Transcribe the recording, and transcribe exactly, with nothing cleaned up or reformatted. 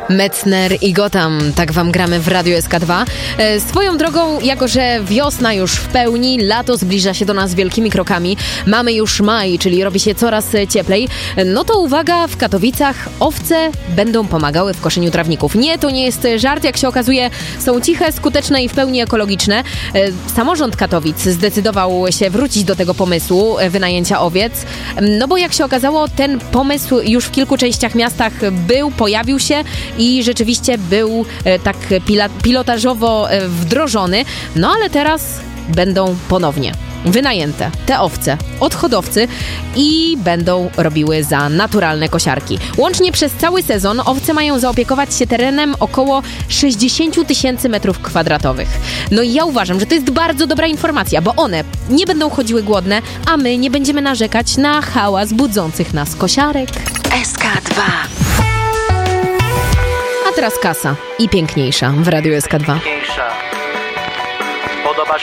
Metzner i Gotham, tak wam gramy w Radiu S K dwa. E, swoją drogą, jako że wiosna już w pełni, lato zbliża się do nas wielkimi krokami, mamy już maj, czyli robi się coraz cieplej, no to uwaga, w Katowicach owce będą pomagały w koszeniu trawników. Nie, to nie jest żart, jak się okazuje, są ciche, skuteczne i w pełni ekologiczne. E, samorząd Katowic zdecydował się wrócić do tego pomysłu wynajęcia owiec, no bo jak się okazało, ten pomysł już w kilku częściach miastach był, pojawił się i rzeczywiście był e, tak pila- pilotażowo e, wdrożony, no ale teraz będą ponownie wynajęte te owce od hodowcy i będą robiły za naturalne kosiarki. Łącznie przez cały sezon owce mają zaopiekować się terenem około sześćdziesiąt tysięcy metrów kwadratowych. No i ja uważam, że to jest bardzo dobra informacja, bo one nie będą chodziły głodne, a my nie będziemy narzekać na hałas budzących nas kosiarek. S K dwa. A teraz kasa i piękniejsza w Radiu S K dwa.